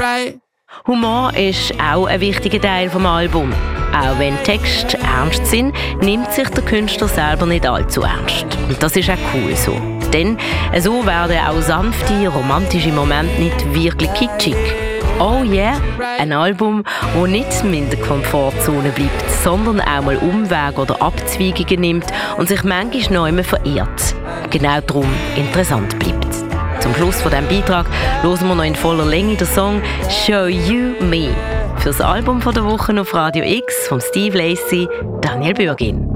Humor ist auch ein wichtiger Teil des Albums. Auch wenn Texte ernst sind, nimmt sich der Künstler selber nicht allzu ernst. Und das ist auch cool so. Denn so werden auch sanfte, romantische Momente nicht wirklich kitschig. Oh yeah, ein Album, das nicht in der Komfortzone bleibt, sondern auch mal Umwege oder Abzweigungen nimmt und sich manchmal neu verirrt. Genau darum interessant bleibt. Zum Schluss von diesem Beitrag hören wir noch in voller Länge den Song «Show You Me» für das Album der Woche auf Radio X von Steve Lacy, Daniel Bürgin.